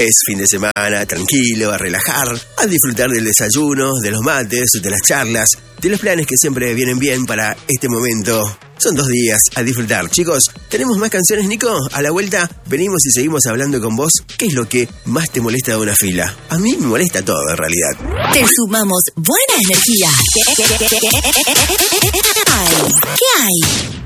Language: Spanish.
Es fin de semana, tranquilo, a relajar, a disfrutar del desayuno, de los mates, de las charlas, de los planes que siempre vienen bien para este momento. Son 2 días a disfrutar. Chicos, ¿tenemos más canciones, Nico? A la vuelta venimos y seguimos hablando con vos. ¿Qué es lo que más te molesta de una fila? A mí me molesta todo, en realidad. Te sumamos buena energía. ¿Qué hay?